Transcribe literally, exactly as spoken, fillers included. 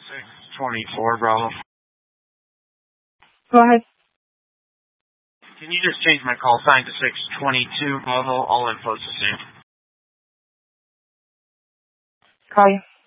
six twenty-four, Bravo. Go ahead. Can you just change my call sign to six twenty-two, Bravo? All info's the same. Call you.